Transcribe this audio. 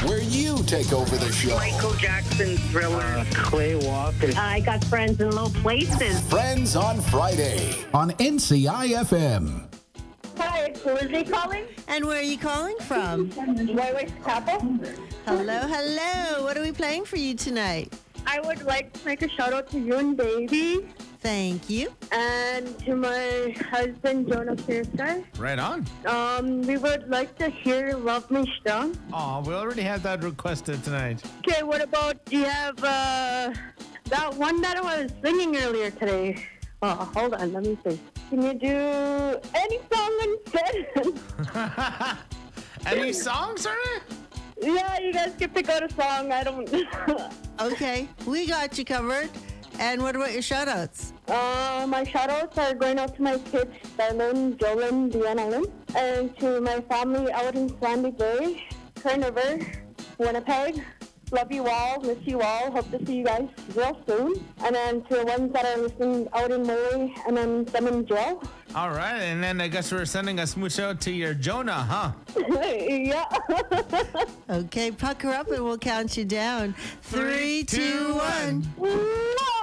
where you take over the show. Michael Jackson, Thriller. Clay Walker. I got friends in low places. Friends on Friday on NCI-FM. Hi, it's Lizzie calling. And where are you calling from? White Chapel. Hello. What are we playing for you tonight? I would like to make a shout out to you and baby, Thank you. and to my husband Jonah Kirsten. Right on. We would like to hear "Love Me Strong." Oh, we already have that requested tonight. Okay, what about? Do you have that one that I was singing earlier today? Oh, hold on, let me see. Can you do any song instead? Any songs, sir? Yeah, you guys can pick out a song. I don't. Okay, we got you covered. And what about your shout-outs? My shout-outs are going out to my kids, Darlene, Jolyn, Deanna Lynn, and to my family out in Sandy Bay, Kern River, Winnipeg. Love you all, miss you all, hope to see you guys real soon. And then to the ones that are listening out in Murray, and then some in jail. All right, and then I guess we're sending a smooch out to your Jonah, huh? Yeah. Okay, pucker up and we'll count you down. 3, 2, 1.